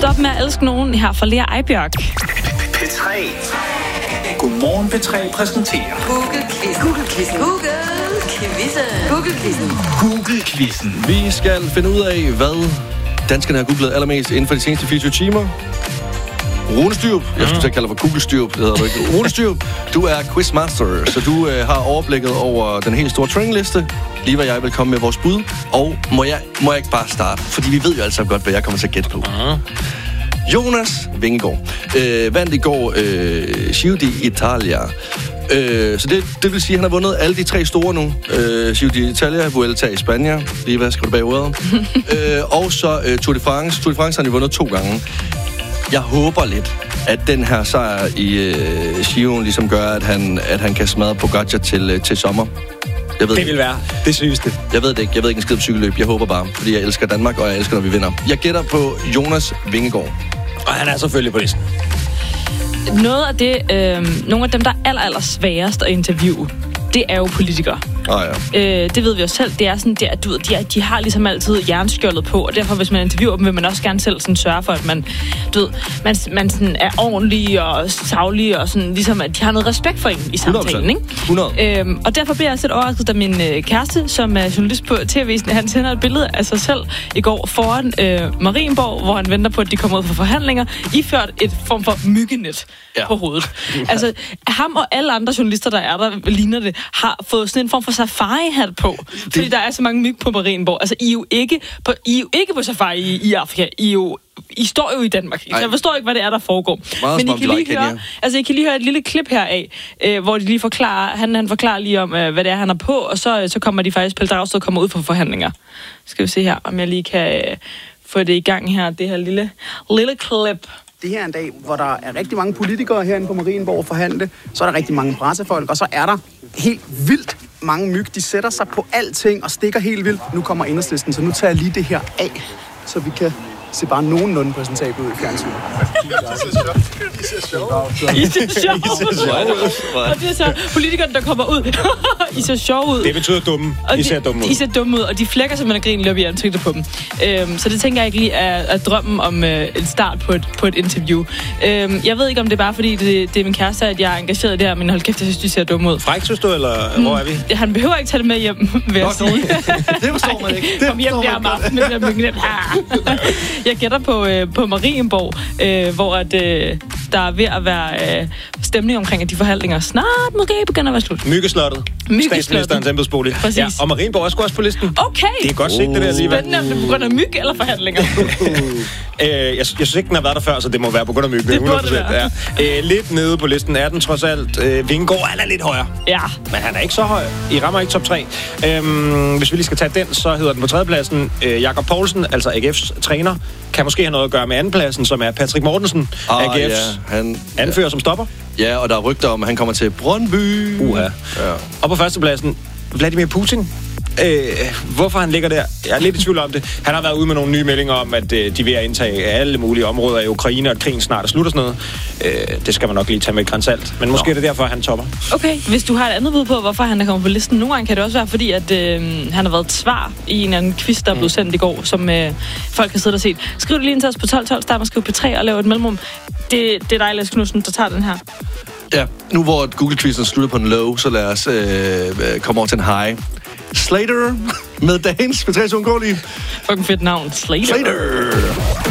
Stop med at elske nogen her fra Lea Ejbjørk. P3. Godmorgen P3 præsenterer Google-quizzen. Vi skal finde ud af, hvad danskerne har googlet allermest inden for de seneste 24 timer. Rune Styrup, jeg skulle kalde dig for Google Styrup, det hedder du ikke. Rune Styrup, du er quizmaster, så du har overblikket over den helt store trainingliste. Lige hvad jeg vil komme med vores bud. Og må jeg ikke bare starte? Fordi vi ved jo altså godt, hvad jeg kommer til at gætte på. Jonas Vingegaard vandt i går Giro d'Italia. Så det vil sige, at han har vundet alle de 3 store nu. Giro d'Italia, Vuelta i Spanien. Lige hvad skriver du bag ordet? Og så Tour de France. Tour de France har han vundet 2 gange. Jeg håber lidt, at den her sejr i Giroen ligesom gør, at han kan smadre Pogacar til sommer. Det vil være det sygeste. Jeg ved det ikke. Jeg ved ikke en skid om cykelløb. Jeg håber bare, fordi jeg elsker Danmark, og jeg elsker, når vi vinder. Jeg gætter på Jonas Vingegaard. Og han er selvfølgelig på listen. Noget af det, nogle af dem, der er aller sværest at interviewe, det er jo politikere. Det ved vi jo selv. Det er sådan, de har ligesom altid jernskjoldet på, og derfor, hvis man interviewer dem, vil man også gerne selv sådan sørge for, at man man sådan er ordentlig og saglig, og sådan, ligesom, at de har noget respekt for en i samtalen. 100%. Og derfor bliver jeg lidt overrasket, da min kæreste, som er journalist på TV-avisen, han sender et billede af sig selv i går foran Marienborg, hvor han venter på, at de kommer ud for forhandlinger, iført et form for myggenet på hovedet. Altså, ham og alle andre journalister, der ligner det, har fået sådan en form for safari-hat på, fordi der er så mange myg på Marienborg. Altså, I er jo ikke på safari i Afrika. I står jo i Danmark. Så jeg forstår ikke, hvad det er, der foregår. Men I kan lige høre et lille klip her af, hvor de lige forklarer, han forklarer lige om, hvad det er, han er på, og så kommer de faktisk, Pelle Dragsted kommer ud for forhandlinger. Skal vi se her, om jeg lige kan få det i gang her, det her lille klip. Det her er en dag, hvor der er rigtig mange politikere herinde på Marienborg at forhandle. Så er der rigtig mange pressefolk, og så er der helt vildt mange myg. De sætter sig på alting og stikker helt vildt. Nu kommer Enhedslisten, så nu tager jeg lige det her af, så vi kan se bare nogenlunde præsentabel ud i fjernsynet. I ser sjov ud. Og det er så politikerne, der kommer ud. I ser sjov ud. Det betyder dumme. I ser dumme ud. Og de flækker simpelthen grin løb i ansigtet på dem. Så det tænker jeg ikke lige er drømmen om en start på et interview. Jeg ved ikke, om det er bare fordi, det er min kæreste, at jeg er engageret i det her, men hold kæft, jeg synes, de ser dumme ud. Frækt, synes du, eller hvor er vi? Han behøver ikke tage det med hjem, vil jeg sige. Det forstår man ikke. Kom hjem der om aftenen med det der myggenet. Jeg gætter på Marienborg, hvor der er ved at være stemning omkring, at de forhandlinger snart måske begynder at være slut. Myggeslottet. Statsministerens embedsbolig. Præcis. Ja, og Marienborg er sgu også på listen. Okay. Det er godt set, det der alligevel. Spændende, om det er på grund af myg eller forhandlinger. Jeg synes ikke, den har været der før, så det må være på grund af myg. Det burde det være. Ja. Lidt nede på listen er den trods alt. Vingegaard, han er lidt højere. Ja. Men han er ikke så høj. I rammer ikke top 3. Hvis vi lige skal tage den, så hedder den på 3. pladsen Jakob Poulsen, altså AGF's træner. Kan måske have noget at gøre med 2. pladsen, som er Patrick Mortensen, AGF's anfører som stopper. Ja, og der er rygter om, at han kommer til Brøndby. Ja. Og på 1. pladsen, Vladimir Putin. Hvorfor han ligger der? Jeg er lidt i tvivl om det. Han har været ude med nogle nye meldinger om, at de vil at indtage alle mulige områder i Ukraine, og at krigen snart er slut og sådan noget. Det skal man nok lige tage med et gran salt. Men måske er det derfor, han topper. Okay, hvis du har et andet bud på, hvorfor han er kommet på listen. Nogle gange kan det også være, fordi at, han har været et svar i en anden quiz, der er blevet sendt i går, som folk har siddet og set. Skriv det lige ind til os på 1212, start med at skrive P3 og lave et mellemrum. Det er dig, Lasse Knudsen, der tager den her. Ja, nu hvor Google-quizzen slutter på en low, så lad os komme over til en high. Slater med dagens P3's uundgåelige. Fucking fedt navn. Slater.